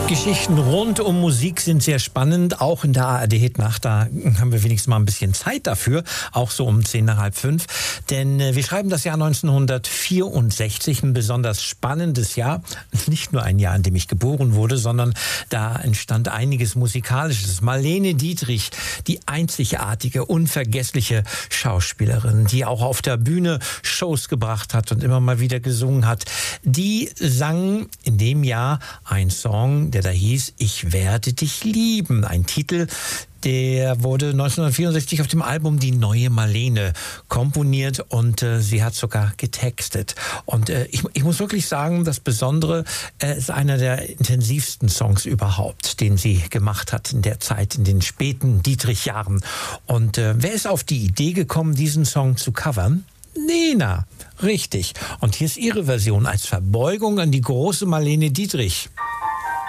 Geschichten rund um Musik sind sehr spannend, auch in der ARD-Hitnacht. Da haben wir wenigstens mal ein bisschen Zeit dafür, auch so um 10 nach halb 5. Denn wir schreiben das Jahr 1964, ein besonders spannendes Jahr. Nicht nur ein Jahr, in dem ich geboren wurde, sondern da entstand einiges Musikalisches. Marlene Dietrich, die einzigartige, unvergessliche Schauspielerin, die auch auf der Bühne Shows gebracht hat und immer mal wieder gesungen hat, die sang in dem Jahr ein Song, der da hieß Ich werde dich lieben. Ein Titel, der wurde 1964 auf dem Album Die neue Marlene komponiert und sie hat sogar getextet. Und ich muss wirklich sagen, das Besondere ist einer der intensivsten Songs überhaupt, den sie gemacht hat in der Zeit, in den späten Dietrich-Jahren. Und wer ist auf die Idee gekommen, diesen Song zu covern? Nena, richtig. Und hier ist ihre Version als Verbeugung an die große Marlene Dietrich.